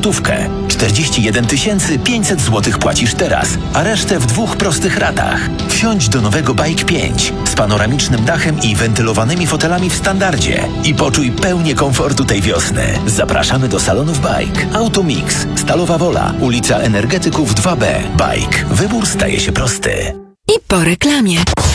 gotówkę. 41 500 zł płacisz teraz, a resztę w 2 prostych ratach. Wsiądź do nowego Bike 5 z panoramicznym dachem i wentylowanymi fotelami w standardzie i poczuj pełnię komfortu tej wiosny. Zapraszamy do salonów Bike. Automix, Stalowa Wola, ulica Energetyków 2B. Bike. Wybór staje się prosty. I po reklamie.